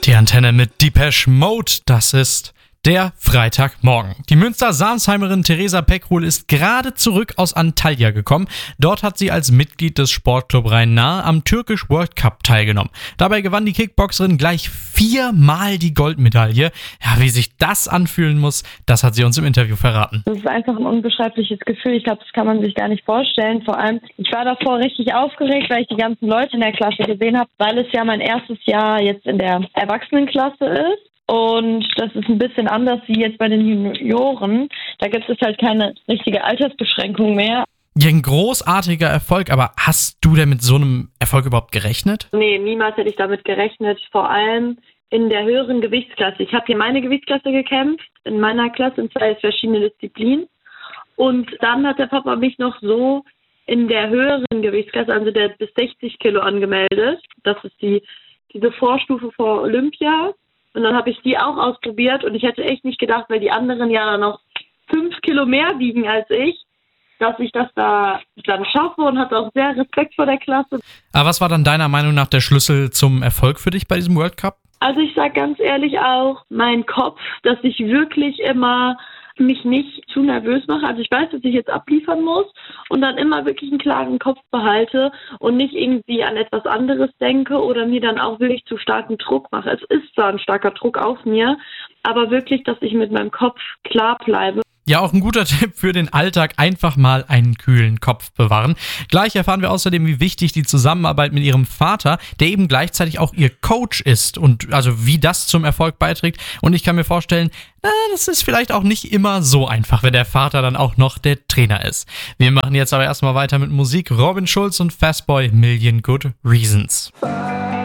Die Antenne mit Depeche Mode, das ist der Freitagmorgen. Die Münster-Sarnsheimerin Theresa Peckrul ist gerade zurück aus Antalya gekommen. Dort hat sie als Mitglied des Sportclub Rhein-Nahe am Türkisch World Cup teilgenommen. Dabei gewann die Kickboxerin gleich 4-mal die Goldmedaille. Ja, wie sich das anfühlen muss, das hat sie uns im Interview verraten. Das ist einfach ein unbeschreibliches Gefühl. Ich glaube, das kann man sich gar nicht vorstellen. Vor allem, ich war davor richtig aufgeregt, weil ich die ganzen Leute in der Klasse gesehen habe, weil es ja mein erstes Jahr jetzt in der Erwachsenenklasse ist. Und das ist ein bisschen anders wie jetzt bei den Junioren. Da gibt es halt keine richtige Altersbeschränkung mehr. Ja, ein großartiger Erfolg, aber hast du denn mit so einem Erfolg überhaupt gerechnet? Nee, niemals hätte ich damit gerechnet. Vor allem in der höheren Gewichtsklasse. Ich habe hier meine Gewichtsklasse gekämpft, in meiner Klasse in 2 verschiedene Disziplinen. Und dann hat der Papa mich noch so in der höheren Gewichtsklasse, also der bis 60 Kilo angemeldet. Das ist diese Vorstufe vor Olympia. Und dann habe ich die auch ausprobiert und ich hätte echt nicht gedacht, weil die anderen ja noch 5 Kilo mehr wiegen als ich, dass ich das da dann schaffe und hatte auch sehr Respekt vor der Klasse. Aber was war dann deiner Meinung nach der Schlüssel zum Erfolg für dich bei diesem World Cup? Also ich sage ganz ehrlich auch, mein Kopf, dass ich wirklich immer mich nicht zu nervös mache. Also ich weiß, dass ich jetzt abliefern muss und dann immer wirklich einen klaren Kopf behalte und nicht irgendwie an etwas anderes denke oder mir dann auch wirklich zu starken Druck mache. Es ist zwar ein starker Druck auf mir, aber wirklich, dass ich mit meinem Kopf klar bleibe. Ja, auch ein guter Tipp für den Alltag, einfach mal einen kühlen Kopf bewahren. Gleich erfahren wir außerdem, wie wichtig die Zusammenarbeit mit ihrem Vater, der eben gleichzeitig auch ihr Coach ist und also wie das zum Erfolg beiträgt. Und ich kann mir vorstellen, das ist vielleicht auch nicht immer so einfach, wenn der Vater dann auch noch der Trainer ist. Wir machen jetzt aber erstmal weiter mit Musik. Robin Schulz und Fastboy, Million Good Reasons.